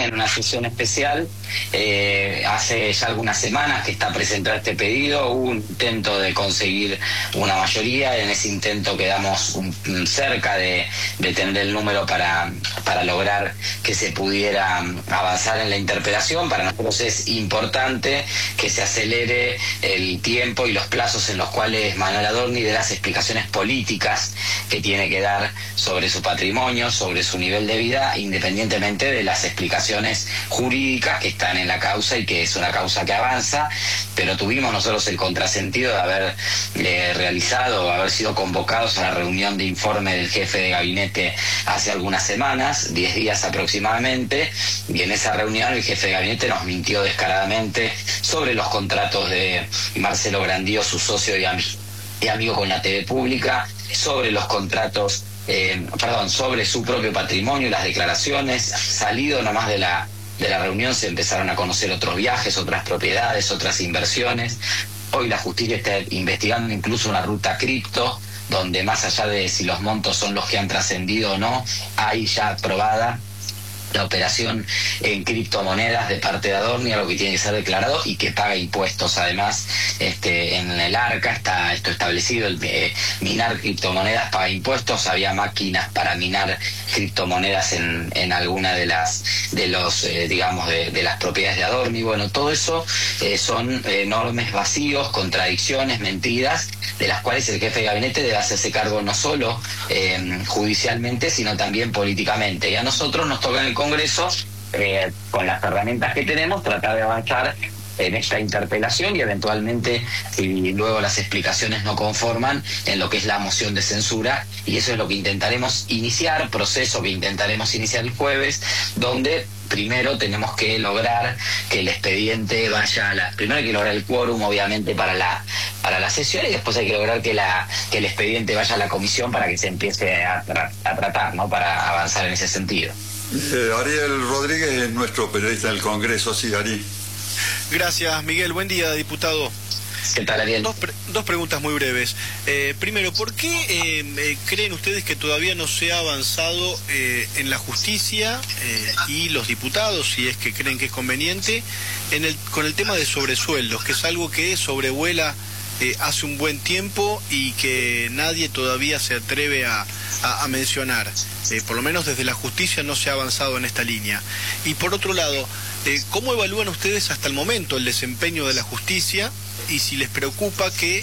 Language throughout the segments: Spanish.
en una sesión especial. Hace ya algunas semanas que está presentado este pedido. Hubo un intento de conseguir una mayoría. En ese intento quedamos cerca de tener el número para lograr que se pudiera avanzar en la interpelación. Para nosotros es importante que se acelere el tiempo y los plazos en los cuales Manuel Adorni dé las explicaciones políticas que tiene que dar sobre su patrimonio, sobre su nivel de vida, independientemente de las explicaciones jurídicas que están en la causa y que es una causa que avanza. Pero tuvimos nosotros el contrasentido de haber haber sido convocados a la reunión de informe del jefe de gabinete hace algunas semanas, 10 días aproximadamente, y en esa reunión el jefe de gabinete nos mintió descaradamente sobre los contratos de Marcelo Grandío, su socio y amigo con la TV pública, sobre los contratos, sobre su propio patrimonio, las declaraciones. Salido nomás de la reunión se empezaron a conocer otros viajes, otras propiedades, otras inversiones. Hoy la justicia está investigando incluso una ruta cripto, donde más allá de si los montos son los que han trascendido o no, hay ya aprobada la operación en criptomonedas de parte de Adorni, algo que tiene que ser declarado y que paga impuestos. Además, en el ARCA está esto establecido, minar criptomonedas paga impuestos. Había máquinas para minar criptomonedas en alguna de las propiedades de Adorni. Bueno, todo eso son enormes vacíos, contradicciones, mentiras, de las cuales el jefe de gabinete debe hacerse cargo no solo judicialmente, sino también políticamente. Y a nosotros nos toca en el Congreso, con las herramientas que tenemos, tratar de avanzar en esta interpelación y eventualmente, si luego las explicaciones no conforman, en lo que es la moción de censura. Y eso es lo que intentaremos iniciar, proceso que intentaremos iniciar el jueves, donde primero tenemos que lograr que el expediente primero hay que lograr el quórum, obviamente, para la sesión, y después hay que lograr que el expediente vaya a la comisión para que se empiece a tratar, ¿no?, para avanzar en ese sentido. Ariel Rodríguez es nuestro periodista del Congreso. Sí, Ari. Gracias, Miguel. Buen día, diputado. ¿Qué tal, Ariel? Dos preguntas muy breves. Primero, ¿por qué creen ustedes que todavía no se ha avanzado en la justicia y los diputados, si es que creen que es conveniente, con el tema de sobresueldos, que es algo que sobrevuela hace un buen tiempo y que nadie todavía se atreve a mencionar? Por lo menos desde la justicia no se ha avanzado en esta línea. Y por otro lado, ¿cómo evalúan ustedes hasta el momento el desempeño de la justicia y si les preocupa que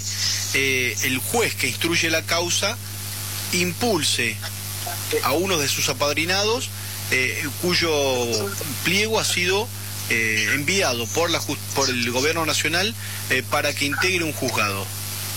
el juez que instruye la causa impulse a uno de sus apadrinados cuyo pliego ha sido enviado por el gobierno nacional para que integre un juzgado?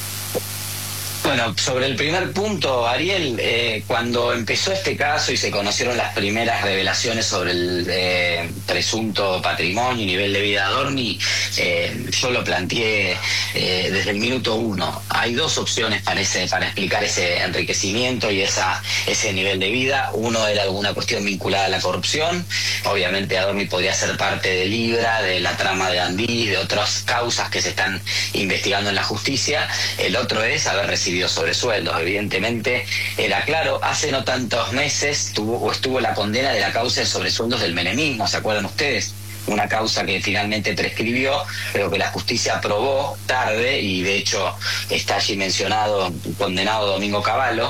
Bueno, sobre el primer punto, Ariel, cuando empezó este caso y se conocieron las primeras revelaciones sobre el presunto patrimonio y nivel de vida de Adorni, yo lo planteé desde el minuto uno. Hay dos opciones para explicar ese enriquecimiento y ese nivel de vida. Uno era alguna cuestión vinculada a la corrupción. Obviamente Adorni podría ser parte de Libra, de la trama de Andí, de otras causas que se están investigando en la justicia. El otro es haber recibido sobresueldos. Evidentemente era claro. Hace no tantos meses estuvo la condena de la causa de sobresueldos del menemismo, ¿se acuerdan ustedes? Una causa que finalmente prescribió, pero que la justicia aprobó tarde, y de hecho está allí mencionado, condenado Domingo Cavallo,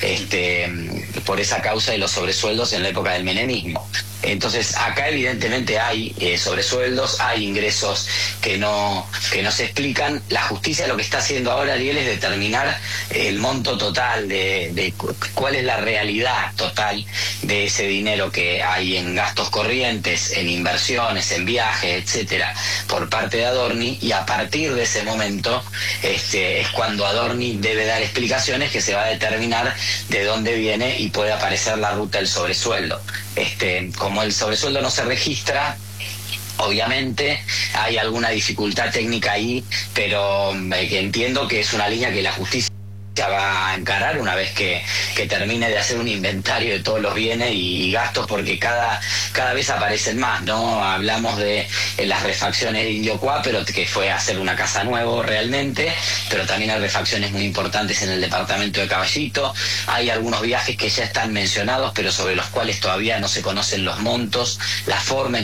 por esa causa de los sobresueldos en la época del menemismo. Entonces acá evidentemente hay sobresueldos, hay ingresos que no se explican. La justicia lo que está haciendo ahora, Ariel, es determinar el monto total de cuál es la realidad total de ese dinero que hay en gastos corrientes, en inversiones, en viajes, etcétera, por parte de Adorni, y a partir de ese momento es cuando Adorni debe dar explicaciones, que se va a determinar de dónde viene y puede aparecer la ruta del sobresueldo. Como el sobresueldo no se registra, obviamente hay alguna dificultad técnica ahí, pero que entiendo que es una línea que la justicia va a encarar una vez que termine de hacer un inventario de todos los bienes y gastos, porque cada vez aparecen más, ¿no? Hablamos de las refacciones de Indio Cuá, pero que fue hacer una casa nueva realmente, pero también hay refacciones muy importantes en el departamento de Caballito. Hay algunos viajes que ya están mencionados, pero sobre los cuales todavía no se conocen los montos, la forma en